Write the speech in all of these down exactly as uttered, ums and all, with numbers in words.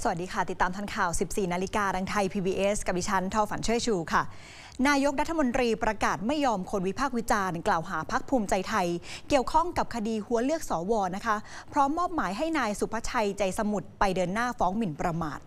สวัสดีค่ะติดตามทันข่าว สิบสี่ นาฬิกาทางไทย พี บี เอส กับดิฉันทอฝันช่วยชูค่ะนายกรัฐมนตรีประกาศไม่ยอมคนวิพากษ์วิจารณ์กล่าวหาพรรคภูมิใจไทยเกี่ยวข้องกับคดีหัวเลือกสวนะคะพร้อมมอบหมายให้นายสุภชัยใจสมุทรไปเดินหน้าฟ้องหมิ่นประมาท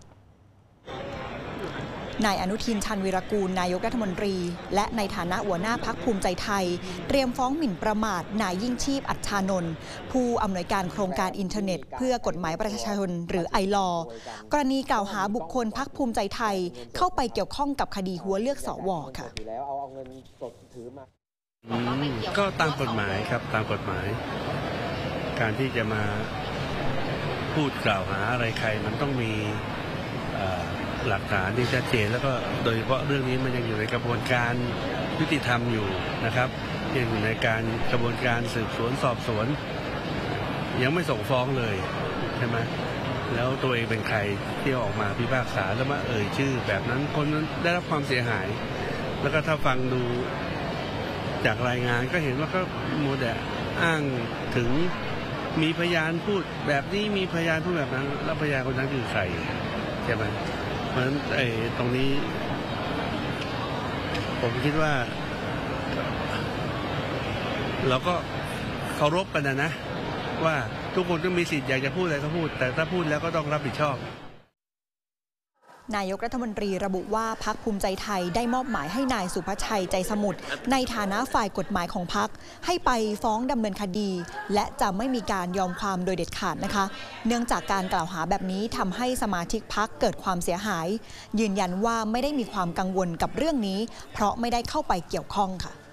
นายอนุทิน ชาญวีรกูลนายกรัฐมนตรีและในฐานะหัวหน้าพรรคภูมิใจไทยเตรียมฟ้องหมิ่นประมาทนายยิ่งชีพอัจฉานนท์ผู้อำนวยการโครงการอินเทอร์เน็ตเพื่อกฎหมายประชาชนหรือไอลอกรณีกล่าวหาบุคคลพรรคภูมิใจไทยเข้าไปเกี่ยวข้องกับคดีหัวเลือกสวค่ะก็ตามกฎหมายครับตามกฎหมายการที่จะมาพูดกล่าวหาอะไรใครมันต้องมีหลักฐานที่ชัดเจนแล้วก็โดยเฉพาะเรื่องนี้มันยังอยู่ในกระบวนการยุติธรรมอยู่นะครับยังอยู่ในการกระบวนการสืบสวนสอบสวนยังไม่ส่งฟ้องเลยใช่ไหมแล้วตัวเองเป็นใครที่ออกมาพิพากษาแล้วมาเอ่ยชื่อแบบนั้นคนนั้นได้รับความเสียหายแล้วก็ถ้าฟังดูจากรายงานก็เห็นว่าก็โมเดลอ้างถึงมีพยานพูดแบบนี้มีพยานพูดแบบนั้นแล้วพยานคนนั้นคือใครใช่ไหมเพราะฉะนั้นไอ้ตรงนี้ผมคิดว่าเราก็เคารพกันนะนะว่าทุกคนก็มีสิทธิ์อยากจะพูดอะไรก็พูดแต่ถ้าพูดแล้วก็ต้องรับผิดชอบนายกรัฐมนตรีระบุว่าพรรคภูมิใจไทยได้มอบหมายให้นายสุภชัยใจสมุทรในฐานะฝ่ายกฎหมายของพรรคให้ไปฟ้องดำเนินคดีและจะไม่มีการยอมความโดยเด็ดขาดนะคะเนื่องจากการกล่าวหาแบบนี้ทำให้สมาชิกพรรคเกิดความเสียหายยืนยันว่าไม่ได้มีความกังวลกับเรื่องนี้เพราะไม่ได้เข้าไปเกี่ยวข้องค่ะ